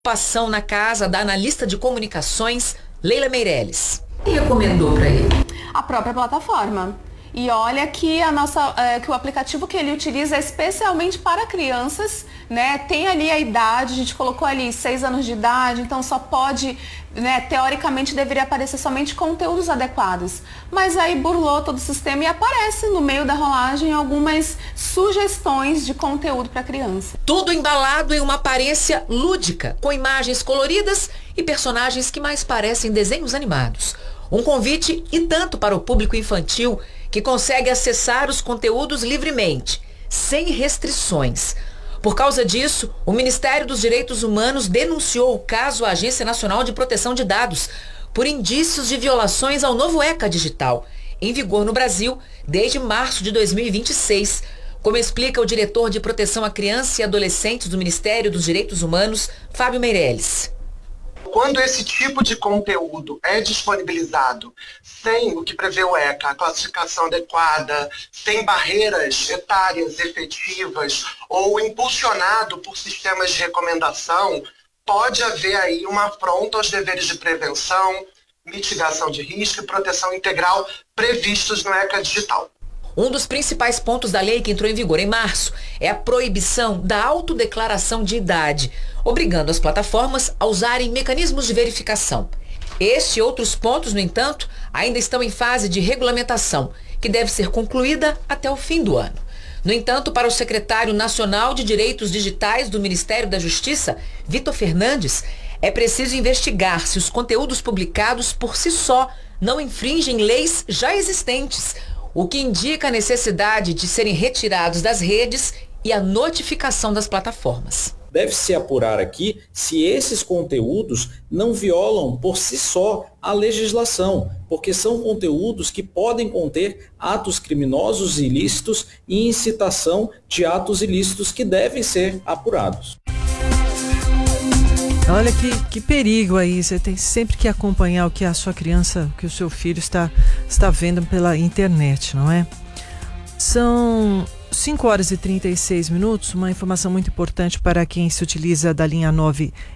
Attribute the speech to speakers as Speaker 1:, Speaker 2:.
Speaker 1: Participação na casa da analista de comunicações, Leila Meirelles. E recomendou para ele?
Speaker 2: A própria plataforma. E olha que que o aplicativo que ele utiliza é especialmente para crianças, né? Tem ali a idade, a gente colocou ali 6 anos de idade, então só pode, né, teoricamente deveria aparecer somente conteúdos adequados. Mas aí burlou todo o sistema e aparece no meio da rolagem algumas sugestões de conteúdo para criança.
Speaker 1: Tudo embalado em uma aparência lúdica, com imagens coloridas e personagens que mais parecem desenhos animados. Um convite e tanto para o público infantil que consegue acessar os conteúdos livremente, sem restrições. Por causa disso, o Ministério dos Direitos Humanos denunciou o caso à Agência Nacional de Proteção de Dados por indícios de violações ao novo ECA digital, em vigor no Brasil desde março de 2026, como explica o diretor de Proteção à Criança e Adolescentes do Ministério dos Direitos Humanos, Fábio Meirelles.
Speaker 3: Quando esse tipo de conteúdo é disponibilizado sem o que prevê o ECA, a classificação adequada, sem barreiras etárias efetivas ou impulsionado por sistemas de recomendação, pode haver aí uma afronta aos deveres de prevenção, mitigação de risco e proteção integral previstos no ECA digital.
Speaker 1: Um dos principais pontos da lei que entrou em vigor em março é a proibição da autodeclaração de idade, obrigando as plataformas a usarem mecanismos de verificação. Este e outros pontos, no entanto, ainda estão em fase de regulamentação, que deve ser concluída até o fim do ano. No entanto, para o secretário nacional de Direitos Digitais do Ministério da Justiça, Vitor Fernandes, é preciso investigar se os conteúdos publicados por si só não infringem leis já existentes, o que indica a necessidade de serem retirados das redes e a notificação das plataformas.
Speaker 4: Deve-se apurar aqui se esses conteúdos não violam por si só a legislação, porque são conteúdos que podem conter atos criminosos ilícitos e incitação de atos ilícitos que devem ser apurados.
Speaker 5: Olha que perigo aí, você tem sempre que acompanhar o que a sua criança, o que o seu filho está vendo pela internet, não é? São 5 horas e 36 minutos, uma informação muito importante para quem se utiliza da linha 9